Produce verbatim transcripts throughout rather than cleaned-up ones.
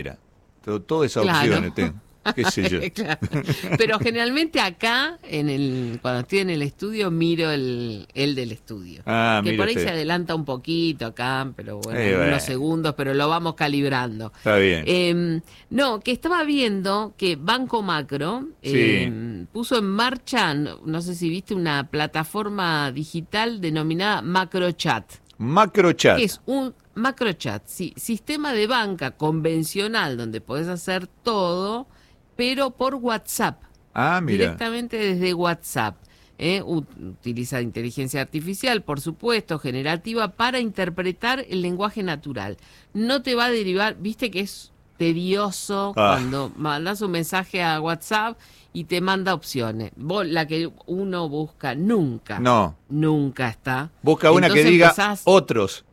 Todo, todas esas Claro. opciones tengo. ¿Qué sé yo? Claro. Pero generalmente acá, en el cuando estoy en el estudio, miro el, el del estudio. Ah, que mire por ahí usted. se adelanta un poquito acá, pero bueno, Eh, unos bueno. segundos, pero lo vamos calibrando. Está bien. Eh, no, que estaba viendo que Banco Macro Sí. eh, puso en marcha, no, no sé si viste, una plataforma digital denominada MacroChat. Macrochat. Que es un macrochat, sí, sistema de banca convencional donde podés hacer todo, pero por WhatsApp, Ah, mira. directamente desde WhatsApp. ¿eh? U- Utiliza inteligencia artificial, por supuesto, generativa, para interpretar el lenguaje natural. No te va a derivar, viste que es tedioso Ah. cuando mandas un mensaje a WhatsApp y te manda opciones. Vos, la que uno busca, nunca, No. nunca está. Busca una que Entonces diga empezás- otros.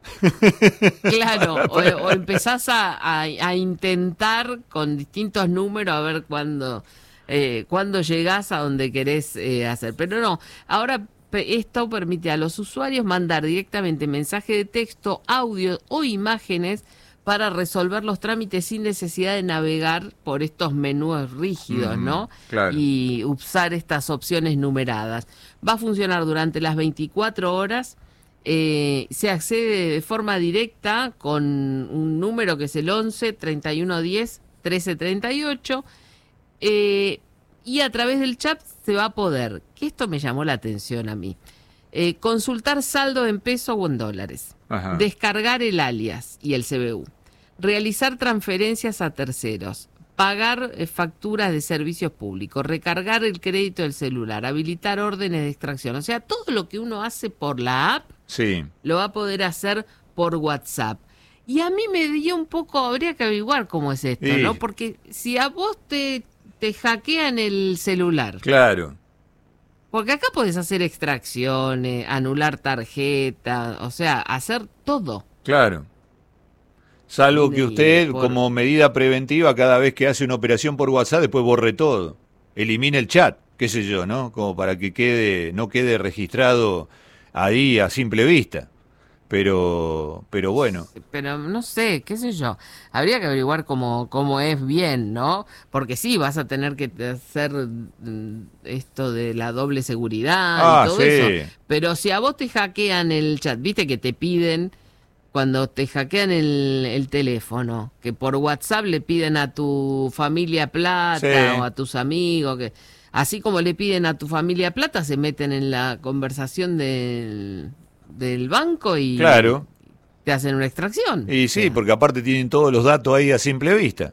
Claro, o, o empezás a, a- a intentar con distintos números a ver cuándo, eh, cuándo llegás a donde querés eh, hacer. Pero no, ahora pe- esto permite a los usuarios mandar directamente mensaje de texto, audio o imágenes para resolver los trámites sin necesidad de navegar por estos menús rígidos, Ujú, ¿no? claro. Y usar estas opciones numeradas. Va a funcionar durante las veinticuatro horas. Eh, se accede de forma directa con un número que es el once, treinta y uno diez, trece treinta y ocho, eh, y a través del chat se va a poder, que esto me llamó la atención a mí, eh, consultar saldo en peso o en dólares, Ajá. descargar el alias y el C B U, realizar transferencias a terceros, pagar eh, facturas de servicios públicos, recargar el crédito del celular, habilitar órdenes de extracción. O sea, todo lo que uno hace por la app Sí. lo va a poder hacer por WhatsApp. Y a mí me dio un poco, habría que averiguar cómo es esto, Sí. ¿no? Porque si a vos te, te hackean el celular, Claro. porque acá podés hacer extracciones, anular tarjeta, o sea, hacer todo. Claro. Salvo que Y usted, por- como medida preventiva, cada vez que hace una operación por WhatsApp, después borre todo. Elimine el chat, qué sé yo, ¿no? Como para que quede, no quede registrado ahí a simple vista. Pero, pero bueno. Pero no sé, qué sé yo. Habría que averiguar cómo, cómo es bien, ¿no? Porque sí, vas a tener que hacer mm, esto de la doble seguridad Ah, y todo sí. eso. Pero si a vos te hackean el chat, viste que te piden, cuando te hackean el, el teléfono, que por WhatsApp le piden a tu familia plata Sí. o a tus amigos, que así como le piden a tu familia plata, se meten en la conversación del, del banco y Claro. te hacen una extracción. Y O sí, sea, porque aparte tienen todos los datos ahí a simple vista.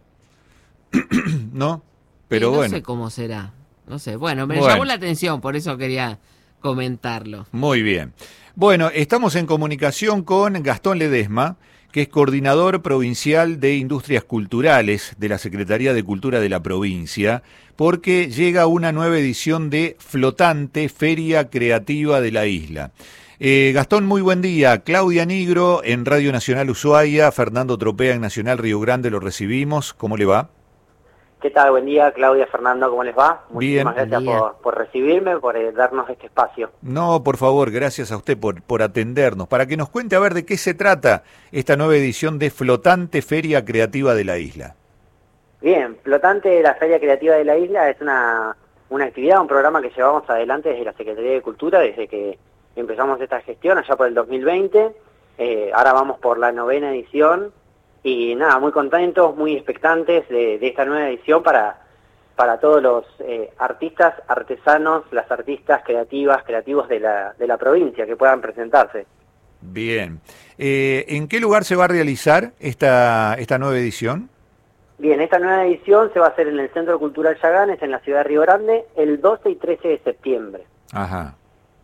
¿No? Pero y no bueno. sé cómo será. No sé. Bueno, me Bueno. llamó la atención, por eso quería comentarlo. Muy bien. Bueno, estamos en comunicación con Gastón Ledesma, que es coordinador provincial de Industrias Culturales de la Secretaría de Cultura de la provincia, porque llega una nueva edición de Flotante, Feria Creativa de la Isla. Eh, Gastón, muy buen día. Claudia Nigro en Radio Nacional Ushuaia, Fernando Tropea en Nacional Río Grande, lo recibimos. ¿Cómo le va? ¿Qué tal? Buen día, Claudia, Fernando, ¿cómo les va? Muchísimas Bien. gracias Buen día. por, por recibirme, por eh, darnos este espacio. No, por favor, gracias a usted por, por atendernos. Para que nos cuente a ver de qué se trata esta nueva edición de Flotante Feria Creativa de la Isla. Bien, Flotante, la Feria Creativa de la Isla, es una, una actividad, un programa que llevamos adelante desde la Secretaría de Cultura, desde que empezamos esta gestión allá por el dos mil veinte. Eh, ahora vamos por la novena edición y nada, muy contentos, muy expectantes de, de esta nueva edición para, para todos los eh, artistas, artesanos, las artistas creativas, creativos de la, de la provincia que puedan presentarse. Bien. Eh, ¿En qué lugar se va a realizar esta, esta nueva edición? Bien, esta nueva edición se va a hacer en el Centro Cultural Yaganes, en la ciudad de Río Grande, el doce y trece de septiembre. Ajá.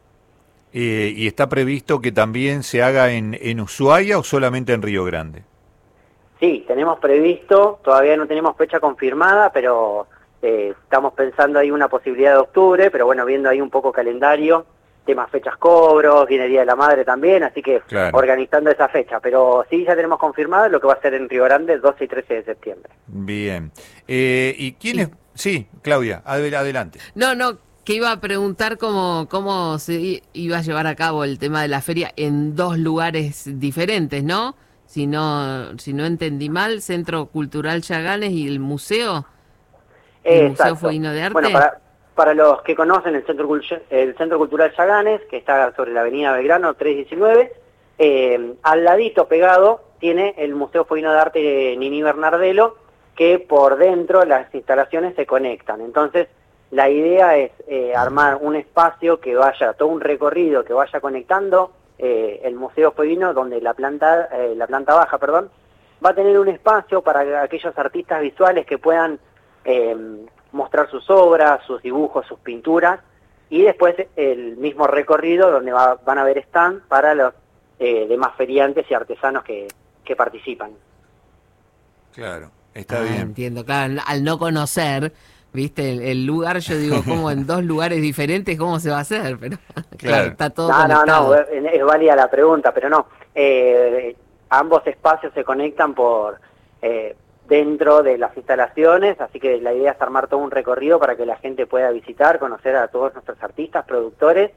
Eh, ¿Y está previsto que también se haga en, en Ushuaia o solamente en Río Grande? Sí, tenemos previsto, todavía no tenemos fecha confirmada, pero eh, estamos pensando ahí una posibilidad de octubre, pero bueno, viendo ahí un poco calendario, temas fechas cobros, viene el Día de la Madre también, así que Claro. organizando esa fecha. Pero sí, ya tenemos confirmado lo que va a ser en Río Grande el doce y trece de septiembre. Bien. Eh, ¿Y quién es? Sí, Claudia, adel- adelante. No, no, que iba a preguntar cómo, cómo se i- iba a llevar a cabo el tema de la feria en dos lugares diferentes, ¿no? si no, si no entendí mal, Centro Cultural Yaganes y el museo, el Museo Fueguino de Arte. Bueno, para, para los que conocen el Centro, el Centro Cultural Yaganes, que está sobre la avenida Belgrano trescientos diecinueve, eh, al ladito pegado tiene el Museo Fueguino de Arte Nini Bernardelo, que por dentro las instalaciones se conectan. Entonces, la idea es eh, armar un espacio que vaya, todo un recorrido que vaya conectando eh, el Museo Fueguino, donde la planta, eh, la planta baja, perdón, va a tener un espacio para aquellos artistas visuales que puedan eh, mostrar sus obras, sus dibujos, sus pinturas, y después el mismo recorrido donde va, van a haber stand para los eh, demás feriantes y artesanos que, que participan. Claro, está ah, bien. Entiendo, claro, al no conocer, viste, el, el lugar, yo digo, como en dos lugares diferentes, ¿cómo se va a hacer? Pero claro, claro está todo no, conectado. No, no, es válida la pregunta, pero no. Eh, ambos espacios se conectan por eh, dentro de las instalaciones, así que la idea es armar todo un recorrido para que la gente pueda visitar, conocer a todos nuestros artistas, productores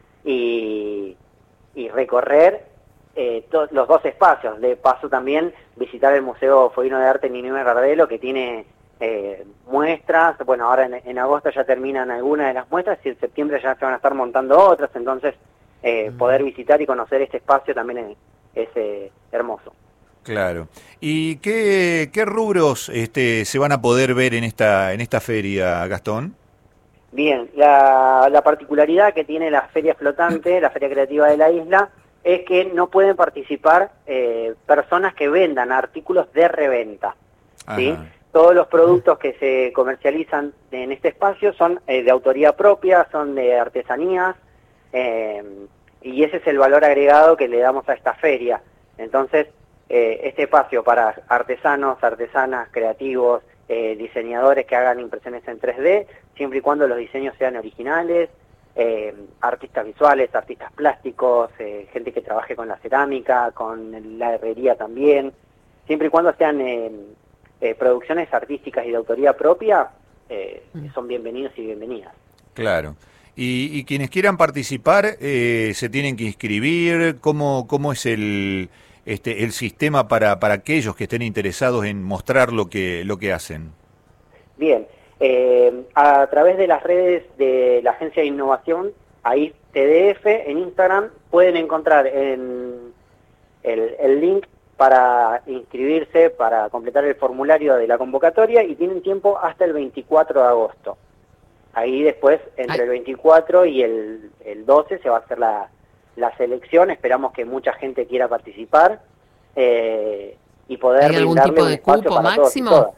y, y recorrer eh, to, los dos espacios. De paso también visitar el Museo Fueguino de Arte Nini Bernardelo, que tiene eh, muestras. Bueno, ahora en, en agosto ya terminan algunas de las muestras y en septiembre ya se van a estar montando otras, entonces eh, mm. poder visitar y conocer este espacio también es, es eh, hermoso. Claro. ¿Y qué, qué rubros este, se van a poder ver en esta, en esta feria, Gastón? Bien, la, la particularidad que tiene la Feria Flotante, la Feria Creativa de la Isla, es que no pueden participar eh, personas que vendan artículos de reventa, ¿sí? Todos los productos que se comercializan en este espacio son eh, de autoría propia, son de artesanías, eh, y ese es el valor agregado que le damos a esta feria. Entonces, eh, este espacio para artesanos, artesanas, creativos, eh, diseñadores que hagan impresiones en tres D, siempre y cuando los diseños sean originales, eh, artistas visuales, artistas plásticos, eh, gente que trabaje con la cerámica, con la herrería también, siempre y cuando sean eh, eh, producciones artísticas y de autoría propia, eh, son bienvenidos y bienvenidas. Claro. Y, y quienes quieran participar, eh, se tienen que inscribir. ¿Cómo, cómo es el, este, el sistema para, para aquellos que estén interesados en mostrar lo que, lo que hacen? Bien, eh, a través de las redes de la Agencia de Innovación, ahí T D F, en Instagram, pueden encontrar en el, el link para inscribirse, para completar el formulario de la convocatoria, y tienen tiempo hasta el veinticuatro de agosto. Ahí después, entre el veinticuatro y el, el doce, se va a hacer la, la selección. Esperamos que mucha gente quiera participar eh, y poder ¿Hay algún tipo de cupo máximo?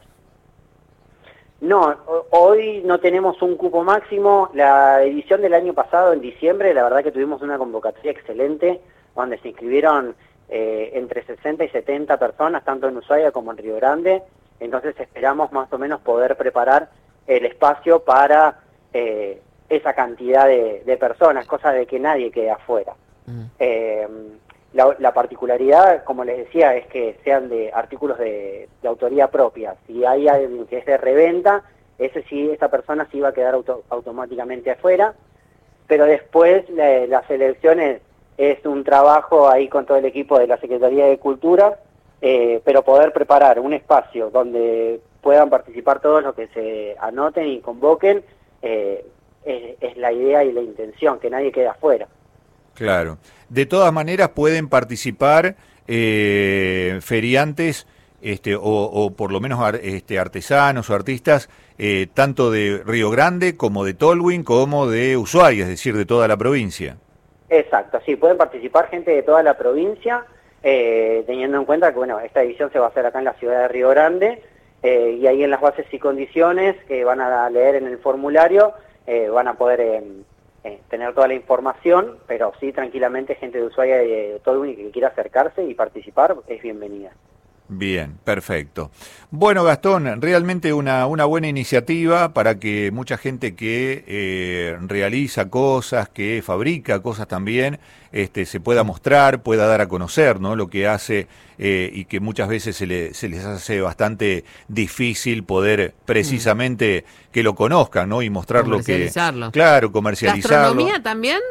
No, hoy no tenemos un cupo máximo. La edición del año pasado, en diciembre, la verdad que tuvimos una convocatoria excelente, donde se inscribieron eh, entre sesenta y setenta personas, tanto en Ushuaia como en Río Grande. Entonces esperamos más o menos poder preparar el espacio para eh, esa cantidad de, de personas, cosa de que nadie quede afuera. Mm. Eh, la, la particularidad, como les decía, es que sean de artículos de, de autoría propia. Si hay alguien que es de reventa, ese sí, esa persona sí va a quedar auto, automáticamente afuera, pero después la, las elecciones es un trabajo ahí con todo el equipo de la Secretaría de Cultura, eh, pero poder preparar un espacio donde puedan participar todos los que se anoten y convoquen, eh, es, es la idea y la intención, que nadie quede afuera. Claro. De todas maneras pueden participar eh, feriantes este, o, o por lo menos ar, este, artesanos o artistas, eh, tanto de Río Grande como de Tolwyn como de Ushuaia, es decir, de toda la provincia. Exacto, sí, pueden participar gente de toda la provincia, eh, teniendo en cuenta que bueno, esta edición se va a hacer acá en la ciudad de Río Grande, eh, y ahí en las bases y condiciones que van a leer en el formulario, eh, van a poder eh, eh, tener toda la información, pero sí, tranquilamente, gente de Ushuaia y de Tolwyn que quiera acercarse y participar es bienvenida. Bien, perfecto. Bueno, Gastón, realmente una, una buena iniciativa para que mucha gente que eh, realiza cosas, que fabrica cosas también, este, se pueda mostrar, pueda dar a conocer, ¿no?, lo que hace eh, y que muchas veces se, le, se les hace bastante difícil poder precisamente mm. que lo conozcan, ¿no?, y mostrar lo que... Comercializarlo. Claro, comercializarlo. ¿Gastronomía también?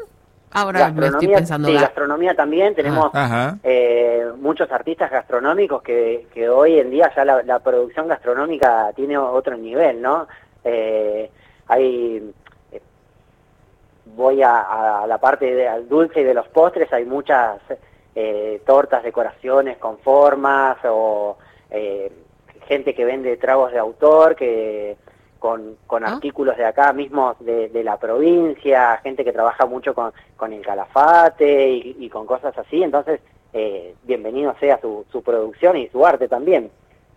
Ahora me estoy pensando. Sí, gastronomía también. Tenemos ah. eh, muchos artistas gastronómicos que, que hoy en día ya la, la producción gastronómica tiene otro nivel, ¿no? Eh, hay... Voy a, a la parte del dulce y de los postres, hay muchas eh, tortas, decoraciones con formas, o eh, gente que vende tragos de autor, que con, con ¿Ah? artículos de acá mismo de, de la provincia, gente que trabaja mucho con, con el calafate y, y con cosas así. Entonces, eh, bienvenido sea su, su producción y su arte también.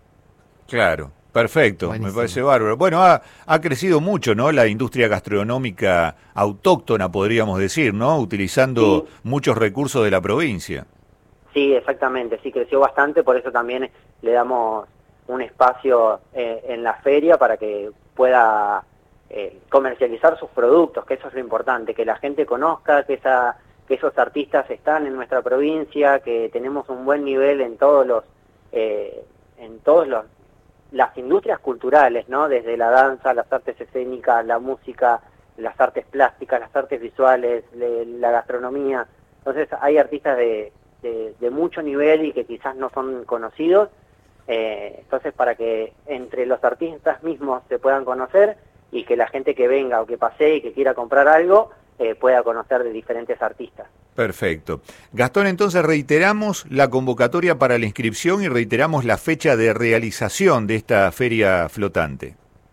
Claro. Perfecto, buenísimo. Me parece bárbaro. Bueno, ha, ha crecido mucho, ¿no? La industria gastronómica autóctona, podríamos decir, ¿no? Utilizando sí. muchos recursos de la provincia. Sí, exactamente, sí, creció bastante, por eso también le damos un espacio eh, en la feria para que pueda eh, comercializar sus productos, que eso es lo importante, que la gente conozca que, esa, que esos artistas están en nuestra provincia, que tenemos un buen nivel en todos los... Eh, en todos los las industrias culturales, ¿no? Desde la danza, las artes escénicas, la música, las artes plásticas, las artes visuales, le, la gastronomía. Entonces hay artistas de, de, de mucho nivel y que quizás no son conocidos. Eh, entonces para que entre los artistas mismos se puedan conocer y que la gente que venga o que pase y que quiera comprar algo eh, pueda conocer de diferentes artistas. Perfecto. Gastón, entonces reiteramos la convocatoria para la inscripción y reiteramos la fecha de realización de esta feria flotante.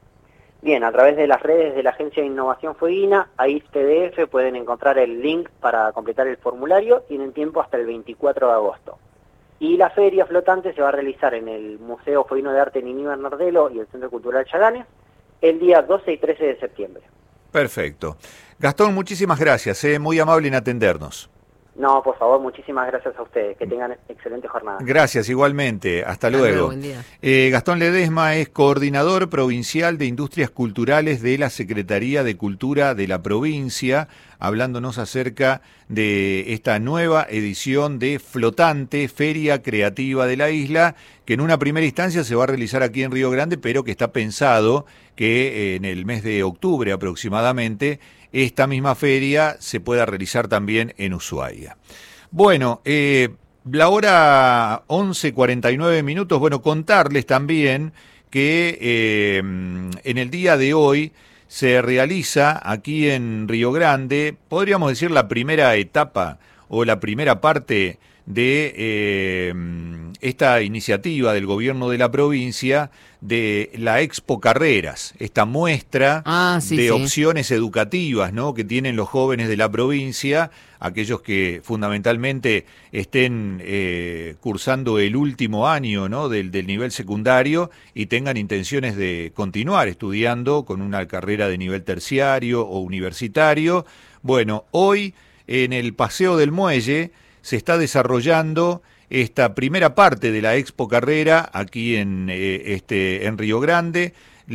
Bien, a través de las redes de la Agencia de Innovación Fueguina, ahí P D F, pueden encontrar el link para completar el formulario, tienen tiempo hasta el veinticuatro de agosto. Y la feria flotante se va a realizar en el Museo Fueguino de Arte Nini Bernardelo y el Centro Cultural Chaganes el día doce y trece de septiembre. Perfecto. Gastón, muchísimas gracias, eh, muy amable en atendernos. No, por favor, muchísimas gracias a ustedes. Que tengan excelente jornada. Gracias, igualmente. Hasta luego. Buen día. Eh, Gastón Ledesma es coordinador provincial de Industrias Culturales de la Secretaría de Cultura de la provincia, hablándonos acerca de esta nueva edición de Flotante, Feria Creativa de la Isla, que en una primera instancia se va a realizar aquí en Río Grande, pero que está pensado que eh, en el mes de octubre aproximadamente esta misma feria se pueda realizar también en Ushuaia. Bueno, eh, la hora once cuarenta y nueve minutos, bueno, contarles también que eh, en el día de hoy se realiza aquí en Río Grande, podríamos decir la primera etapa o la primera parte de eh, esta iniciativa del gobierno de la provincia de la Expo Carreras, esta muestra ah, sí, de sí. opciones educativas, ¿no?, que tienen los jóvenes de la provincia, aquellos que fundamentalmente estén eh, cursando el último año, ¿no?, del, del nivel secundario y tengan intenciones de continuar estudiando con una carrera de nivel terciario o universitario. Bueno, hoy en el Paseo del Muelle se está desarrollando esta primera parte de la Expo Carrera aquí en, eh, este, en Río Grande.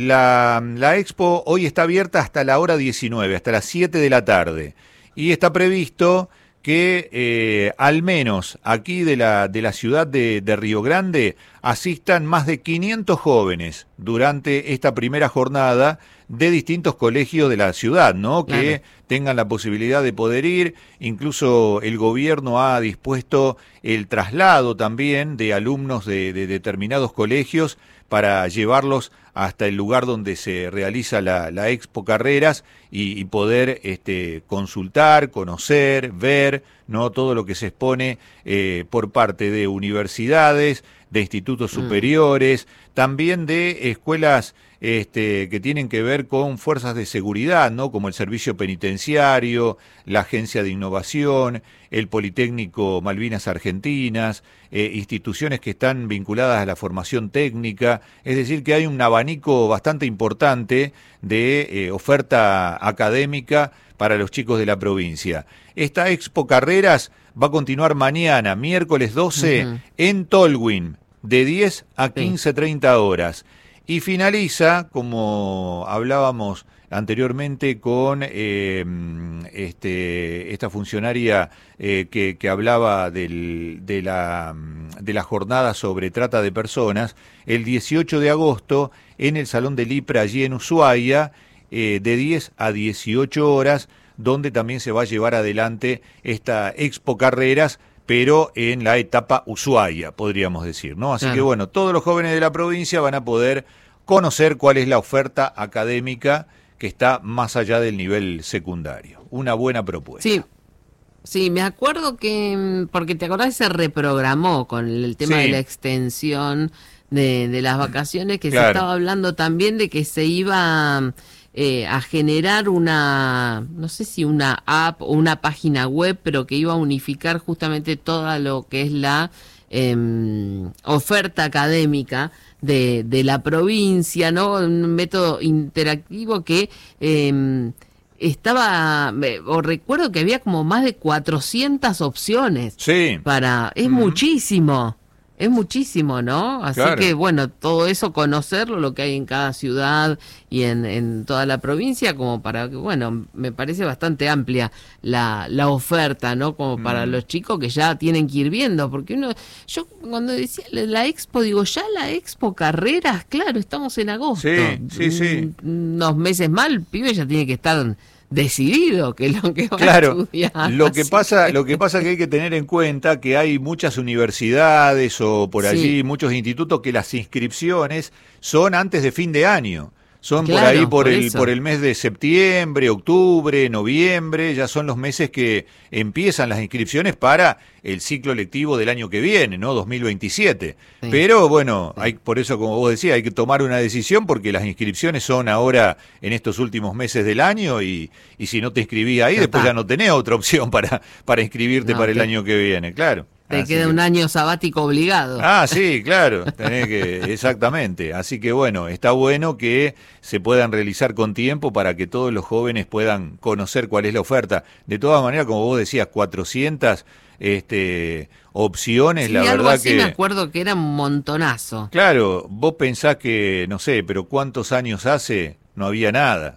La, la Expo hoy está abierta hasta la hora diecinueve, hasta las siete de la tarde. Y está previsto que eh, al menos aquí de la, de la ciudad de, de Río Grande asistan más de quinientos jóvenes durante esta primera jornada de distintos colegios de la ciudad, ¿no? Claro. Que tengan la posibilidad de poder ir. Incluso el gobierno ha dispuesto el traslado también de alumnos de, de determinados colegios para llevarlos hasta el lugar donde se realiza la, la Expo Carreras y, y poder este, consultar, conocer, ver, ¿no?, todo lo que se expone eh, por parte de universidades, de institutos superiores, mm. también de escuelas este, que tienen que ver con fuerzas de seguridad, ¿no?, como el Servicio Penitenciario, la Agencia de Innovación, el Politécnico Malvinas Argentinas, eh, instituciones que están vinculadas a la formación técnica. Es decir, que hay un abanico bastante importante de eh, oferta académica para los chicos de la provincia. Esta Expo Carreras va a continuar mañana, miércoles doce, uh-huh. en Tolwyn, de diez a quince treinta horas. Y finaliza, como hablábamos anteriormente, con eh, este, esta funcionaria eh, que, que hablaba del, de, la, de la jornada sobre trata de personas, el dieciocho de agosto en el Salón del I P R A, allí en Ushuaia, eh, de diez a dieciocho horas, donde también se va a llevar adelante esta Expo Carreras, pero en la etapa Ushuaia, podríamos decir, ¿no? Así claro. que bueno, todos los jóvenes de la provincia van a poder conocer cuál es la oferta académica que está más allá del nivel secundario. Una buena propuesta. Sí. Sí, me acuerdo que, porque te acordás, se reprogramó con el tema sí. de la extensión de, de las vacaciones, que claro. se estaba hablando también de que se iba eh, a generar una, no sé si una app o una página web, pero que iba a unificar justamente todo lo que es la eh, oferta académica de, de la provincia, ¿no? Un método interactivo que... Eh, Estaba, o recuerdo que había como más de cuatrocientas opciones. Sí. Para, es mm. muchísimo, es muchísimo, ¿no? Así claro. que, bueno, todo eso, conocerlo, lo que hay en cada ciudad y en, en toda la provincia, como para que, bueno, me parece bastante amplia la, la oferta, ¿no? Como mm. para los chicos que ya tienen que ir viendo, porque uno, yo cuando decía la expo, digo, ya la expo Carreras, claro, estamos en agosto. Sí, sí, sí. Unos meses más, el pibe ya tiene que estar... decidido que lo que va claro, a estudiar. Lo que pasa, lo que pasa es que hay que tener en cuenta que hay muchas universidades o por allí sí. muchos institutos que las inscripciones son antes de fin de año. Son claro, por ahí por, por el eso. por el mes de septiembre, octubre, noviembre, ya son los meses que empiezan las inscripciones para el ciclo lectivo del año que viene, ¿no? dos mil veintisiete. Sí. Pero bueno, sí. hay por eso, como vos decías, hay que tomar una decisión porque las inscripciones son ahora en estos últimos meses del año y, y si no te inscribís ahí, ya después está. ya no tenés otra opción para, para inscribirte no, para el te... año que viene, claro. Te Así queda que... un año sabático obligado. Ah, sí, claro, tenés que, exactamente. Así que bueno, está bueno que se puedan realizar con tiempo para que todos los jóvenes puedan conocer cuál es la oferta. De todas maneras, como vos decías, cuatrocientas este, opciones, sí, la algo verdad así que... me acuerdo que era un montonazo. Claro, vos pensás que, no sé, pero ¿cuántos años hace? No había nada.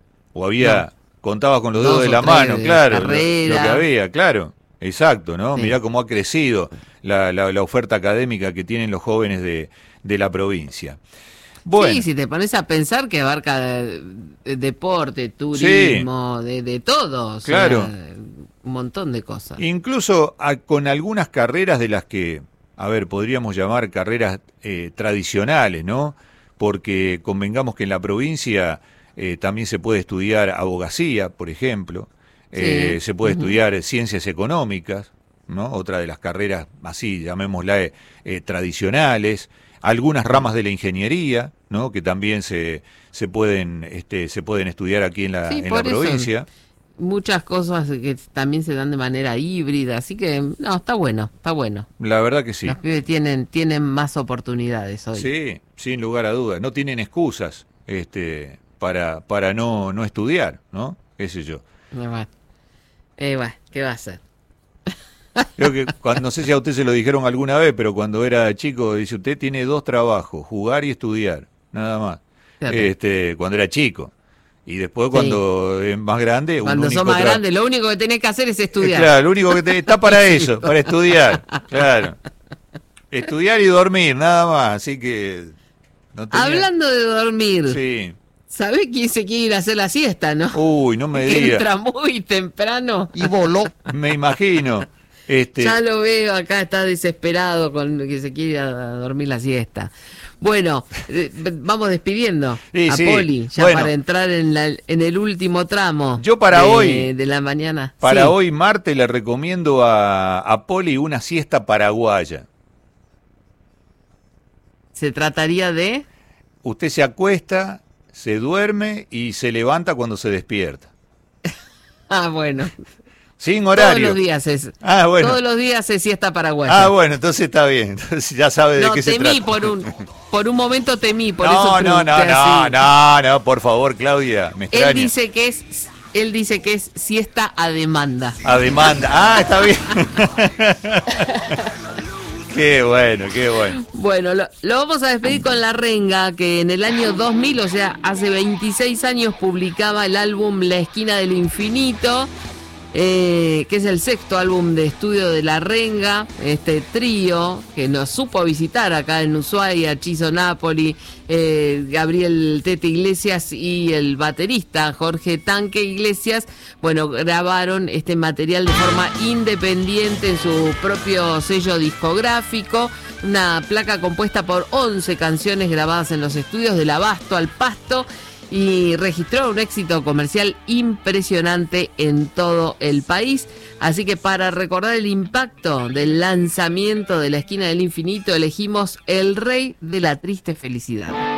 O había, no. contaba con los dedos de la mano, claro, lo, lo que había, claro. Exacto, ¿no? Sí. Mirá cómo ha crecido la, la, la oferta académica que tienen los jóvenes de, de la provincia. Bueno. Sí, si te pones a pensar que abarca de, de deporte, turismo, sí. de, de todo. O claro. sea, un montón de cosas. Incluso a, con algunas carreras de las que, a ver, podríamos llamar carreras eh, tradicionales, ¿no? Porque convengamos que en la provincia eh, también se puede estudiar abogacía, por ejemplo. Sí. Eh, se puede uh-huh. estudiar ciencias económicas, ¿no? Otra de las carreras así, llamémosla, eh, eh, tradicionales, algunas ramas de la ingeniería, ¿no? Que también se se pueden este se pueden estudiar aquí en la, sí, en la provincia. Muchas cosas que también se dan de manera híbrida, así que no, está bueno, está bueno. La verdad que sí. Los pibes tienen tienen más oportunidades hoy. Sí, sin lugar a dudas, no tienen excusas este para para no no estudiar, ¿no? Qué sé yo. Bueno. Eh, bueno, ¿qué va a hacer? Creo que, cuando, no sé si a usted se lo dijeron alguna vez, pero cuando era chico, dice, usted tiene dos trabajos, jugar y estudiar, nada más. Este, cuando era chico. Y después cuando sí. es más grande... Cuando un sos más tra... grande, lo único que tenés que hacer es estudiar. Eh, claro, lo único que tenés, está para eso, para estudiar, claro. Estudiar y dormir, nada más, así que... No tenía... Hablando de dormir... Sí. ¿Sabés quién se quiere ir a hacer la siesta, no? Uy, no me digas. Entra muy temprano. Y voló. Me imagino. Este... Ya lo veo, acá está desesperado con que se quiere ir a dormir la siesta. Bueno, eh, vamos despidiendo sí, a sí. Poli, ya bueno. para entrar en, la, en el último tramo. Yo para de, hoy, de la mañana. Para sí. hoy martes le recomiendo a, a Poli una siesta paraguaya. ¿Se trataría de? Usted se acuesta... se duerme y se levanta cuando se despierta. Ah, bueno. Sin horario. Todos los días es. Ah, bueno. Todos los días es siesta paraguaya. Ah, bueno, entonces está bien. Entonces ya sabe de no, qué se trata. temí por un por un momento temí, por no, eso No, no, no, no, no, por favor, Claudia, me extraña. Él dice que es él dice que es siesta a demanda. A demanda. Ah, está bien. Qué bueno, qué bueno. Bueno, lo, lo vamos a despedir con La Renga, que en el año dos mil, o sea, hace veintiséis años, publicaba el álbum La Esquina del Infinito. eh, que es el sexto álbum de estudio de La Renga, este trío que nos supo visitar acá en Ushuaia, Chizo Napoli, eh, Gabriel Tete Iglesias y el baterista Jorge Tanque Iglesias. Bueno, grabaron este material de forma independiente en su propio sello discográfico, una placa compuesta por once canciones grabadas en los estudios del Abasto al Pasto, y registró un éxito comercial impresionante en todo el país. Así que para recordar el impacto del lanzamiento de La Esquina del Infinito, elegimos El Rey de la Triste Felicidad.